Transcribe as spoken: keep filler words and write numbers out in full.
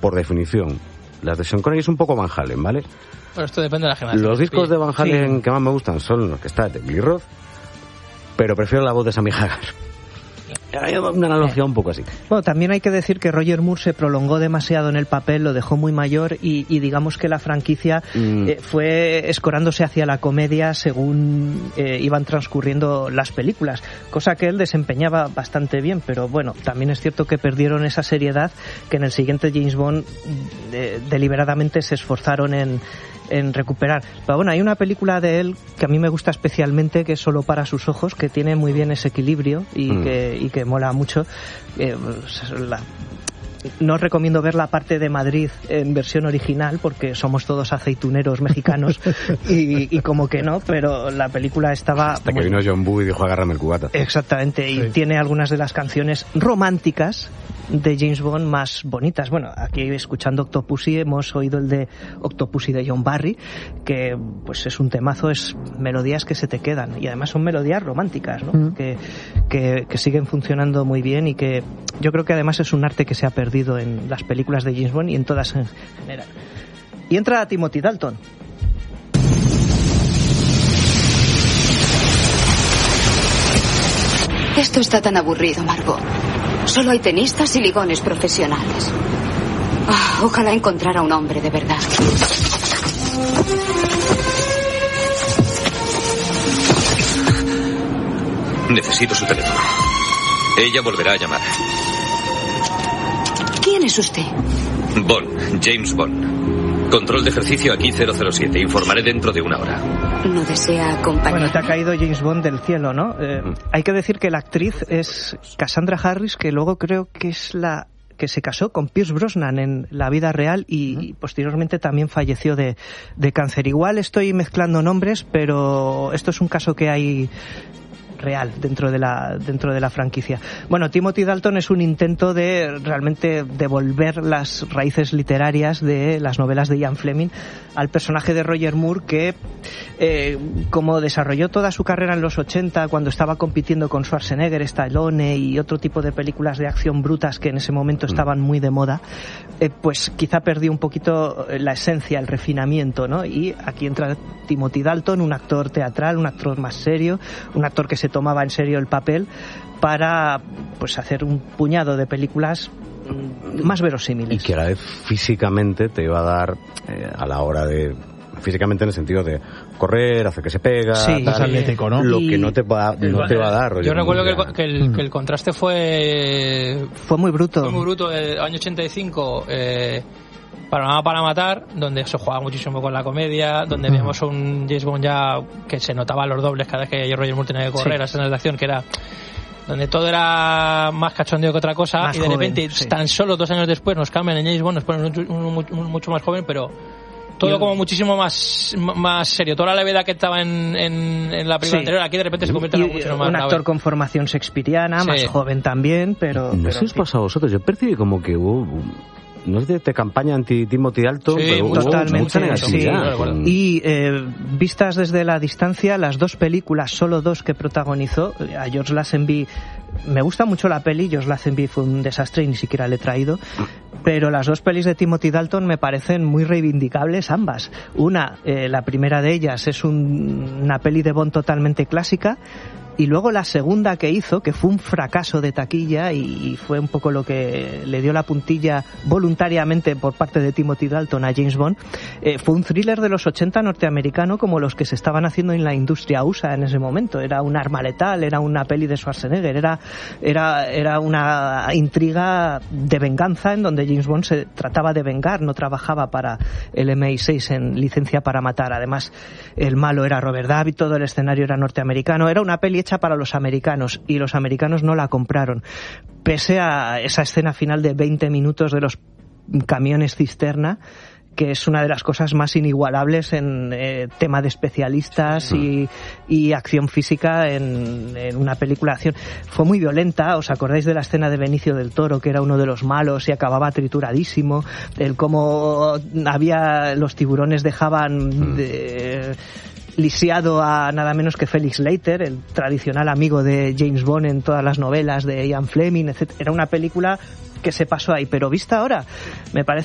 por definición. Las de Sean Connery es un poco Van Halen, ¿vale? Pero esto depende de la generación. Los discos sí. de Van Halen sí. que más me gustan son los que está de Billy Roth, pero prefiero la voz de Sammy Hagar. Hay una analogía un poco así. Bueno, también hay que decir que Roger Moore se prolongó demasiado en el papel, lo dejó muy mayor y, y digamos que la franquicia mm. eh, fue escorándose hacia la comedia según eh, iban transcurriendo las películas, cosa que él desempeñaba bastante bien, pero bueno, también es cierto que perdieron esa seriedad que en el siguiente James Bond eh, deliberadamente se esforzaron en en recuperar. Pero bueno, hay una película de él que a mí me gusta especialmente, que es Solo para sus ojos, que tiene muy bien ese equilibrio y mm. que y que mola mucho. Eh, la, no os recomiendo ver la parte de Madrid en versión original porque somos todos aceituneros mexicanos y, y como que no, pero la película estaba... Hasta que vino John Woo y dijo agárrame el cubata. Exactamente, y sí. tiene algunas de las canciones románticas de James Bond más bonitas. Bueno, aquí escuchando Octopussy hemos oído el de Octopussy de John Barry, que pues es un temazo, es melodías que se te quedan y además son melodías románticas, ¿no? Mm. Que, que, que siguen funcionando muy bien y que yo creo que además es un arte que se ha perdido en las películas de James Bond y en todas en general. Y entra Timothy Dalton. Esto está tan aburrido, Margot. Solo hay tenistas y ligones profesionales. Oh, ojalá encontrara un hombre de verdad. Necesito su teléfono. Ella volverá a llamar. ¿Quién es usted? Bond, James Bond. Control de ejercicio aquí cero cero siete. Informaré dentro de una hora. ¿No desea acompañar? Bueno, te ha caído James Bond del cielo, ¿no? Eh, hay que decir que la actriz es Cassandra Harris, que luego creo que es la que se casó con Pierce Brosnan en la vida real y, y posteriormente también falleció de, de cáncer. Igual estoy mezclando nombres, pero esto es un caso que hay real dentro de la dentro de la franquicia. Bueno, Timothy Dalton es un intento de realmente devolver las raíces literarias de las novelas de Ian Fleming al personaje de Roger Moore, que eh, como desarrolló toda su carrera en los ochenta cuando estaba compitiendo con Schwarzenegger, Stallone y otro tipo de películas de acción brutas que en ese momento estaban muy de moda, eh, pues quizá perdió un poquito la esencia, el refinamiento, ¿no? Y aquí entra Timothy Dalton, un actor teatral, un actor más serio, un actor que se tomaba en serio el papel para pues hacer un puñado de películas más verosímiles. Y que a la vez físicamente te iba a dar eh, a la hora de... físicamente en el sentido de correr, hacer que se pega, sí, tal, atlético, ¿no? Lo que no te va, no te va a dar. Yo recuerdo que el, que, el, que el contraste fue... Fue muy bruto. Fue muy bruto. El año ochenta y cinco... Eh, Panorama para matar, donde se jugaba muchísimo con la comedia, donde veíamos un James Bond ya que se notaba los dobles cada vez que Roger Moore tenía que correr, sí. Las escenas de acción, que era donde todo era más cachondeo que otra cosa, más y de joven, repente sí. Tan solo dos años después nos cambian en James Bond, nos ponen un, un, un, mucho más joven, pero todo yo, como muchísimo más más serio. Toda la levedad que estaba en, en, en la película sí. anterior, aquí de repente se convierte en algo mucho más un actor grave. Con formación shakespeariana, sí. Más joven también, pero... No sé si os pasa a vosotros, yo percibí como que hubo... No es de, de campaña anti-Timothy Dalton, sí, pero totalmente, mucha negatividad. Sí. Con... Y eh, vistas desde la distancia, las dos películas, solo dos que protagonizó, a George Lazenby, me gusta mucho la peli, George Lazenby fue un desastre y ni siquiera le he traído, pero las dos pelis de Timothy Dalton me parecen muy reivindicables ambas. Una, eh, la primera de ellas, es un, una peli de Bond totalmente clásica, y luego la segunda que hizo, que fue un fracaso de taquilla y, y fue un poco lo que le dio la puntilla voluntariamente por parte de Timothy Dalton a James Bond, eh, fue un thriller de los ochenta norteamericano como los que se estaban haciendo en la industria U S A en ese momento. Era un arma letal, era una peli de Schwarzenegger, era, era, era una intriga de venganza en donde James Bond se trataba de vengar, no trabajaba para el M I seis en licencia para matar. Además, el malo era Robert Davi, todo el escenario era norteamericano, era una peli hecha para los americanos y los americanos no la compraron, pese a esa escena final de veinte minutos de los camiones cisterna, que es una de las cosas más inigualables en eh, tema de especialistas y, y acción física en, en una película de acción. Fue muy violenta, ¿os acordáis de la escena de Benicio del Toro, que era uno de los malos y acababa trituradísimo? El cómo había, los tiburones dejaban de, lisiado a nada menos que Felix Leiter, el tradicional amigo de James Bond en todas las novelas de Ian Fleming, etcétera. Era una película que se pasó ahí, pero vista ahora me parece